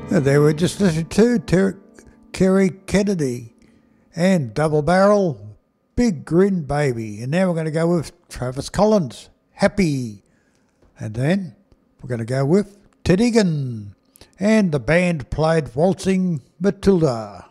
And they were just listening to Kerry Kennedy and Double Barrel, Big Grin Baby. And now we're going to go with Travis Collins, Happy. And then we're going to go with Ted Egan. And the band played Waltzing Matilda.